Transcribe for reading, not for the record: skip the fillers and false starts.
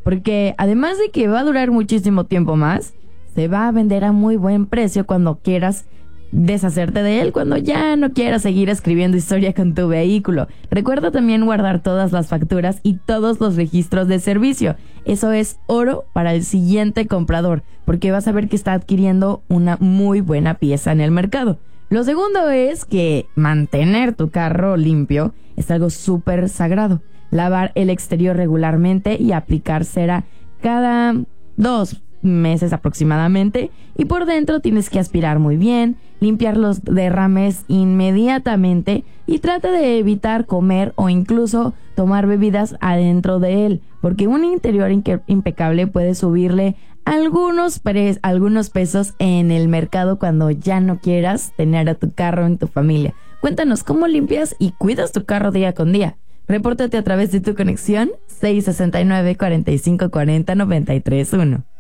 porque además de que va a durar muchísimo tiempo más, se va a vender a muy buen precio cuando quieras deshacerte de él, cuando ya no quieras seguir escribiendo historia con tu vehículo. Recuerda también guardar todas las facturas y todos los registros de servicio. Eso es oro para el siguiente comprador, porque vas a ver que está adquiriendo una muy buena pieza en el mercado. Lo segundo es que mantener tu carro limpio es algo súper sagrado. Lavar el exterior regularmente y aplicar cera cada 2 meses aproximadamente, y por dentro tienes que aspirar muy bien, limpiar los derrames inmediatamente y trata de evitar comer o incluso tomar bebidas adentro de él, porque un interior impecable puede subirle algunos pesos en el mercado cuando ya no quieras tener a tu carro en tu familia. Cuéntanos cómo limpias y cuidas tu carro día con día. Repórtate a través de tu conexión 669-4540-931.